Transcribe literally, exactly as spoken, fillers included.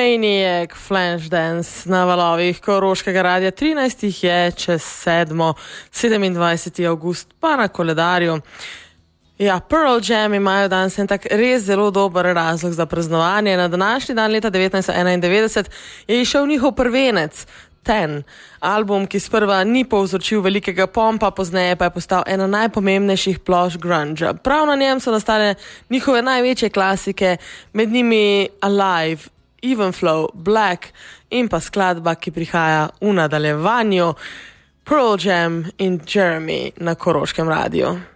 Maniac Flashdance na valovih Koroškega radia. trinajst je čez sedmo, sedemindvajseti avgust pa na koledarju. Ja, Pearl Jam imajo danes en tak res zelo dober razlog za praznovanje. Na današnji dan leta devetnajststo enaindevetdeset je išel njihov prvenec Ten, album, ki sprva ni povzročil velikega pompa, pozneje pa je postal ena najpomembnejših plošč grunge. Prav na njem so nastale njihove največje klasike, med njimi Alive, Even Flow, Black in pa skladba, ki prihaja v nadaljevanju, Pearl Jam in Jeremy na Koroškem radiju.